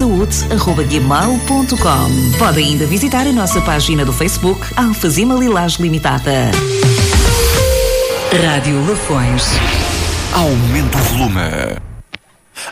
alfazima-saúde@gmail.com. Pode ainda visitar a nossa página do Facebook Alfazima Lilás Limitada. Rádio Lafões. Aumenta o volume.